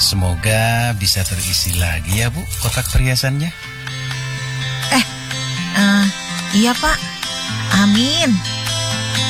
Semoga bisa terisi lagi ya Bu kotak perhiasannya. Iya Pak, amin.